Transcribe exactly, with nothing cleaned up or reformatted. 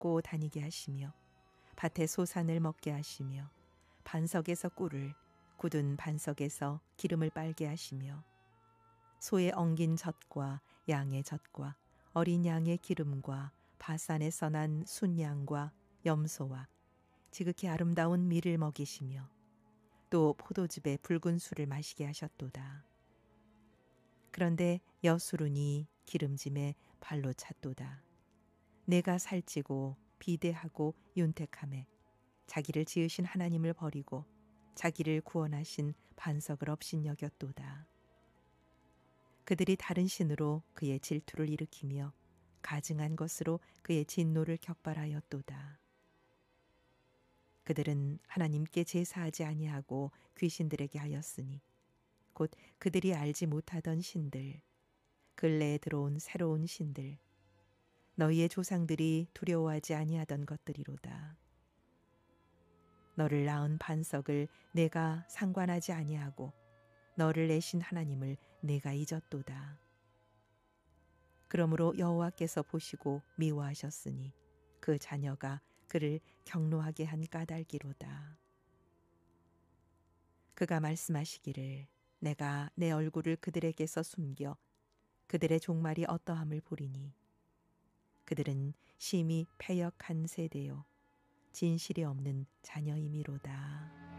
걷고 다니게 하시며 밭에 소산을 먹게 하시며 반석에서 꿀을 굳은 반석에서 기름을 빨게 하시며 소의 엉긴 젖과 양의 젖과 어린 양의 기름과 바산에서 난 순양과 염소와 지극히 아름다운 밀을 먹이시며 또 포도즙에 붉은 술을 마시게 하셨도다. 그런데 여수run이 기름짐에 발로 찼도다. 내가 살찌고 비대하고 윤택함에 자기를 지으신 하나님을 버리고 자기를 구원하신 반석을 업신여겼도다. 그들이 다른 신으로 그의 질투를 일으키며 가증한 것으로 그의 진노를 격발하였도다. 그들은 하나님께 제사하지 아니하고 귀신들에게 하였으니 곧 그들이 알지 못하던 신들, 근래에 들어온 새로운 신들, 너희의 조상들이 두려워하지 아니하던 것들이로다. 너를 낳은 반석을 내가 상관하지 아니하고 너를 내신 하나님을 내가 잊었도다. 그러므로 여호와께서 보시고 미워하셨으니 그 자녀가 그를 경노하게 한 까닭이로다. 그가 말씀하시기를 내가 내 얼굴을 그들에게서 숨겨 그들의 종말이 어떠함을 보리니 그들은 심히 패역한 세대요 진실이 없는 자녀이미로다.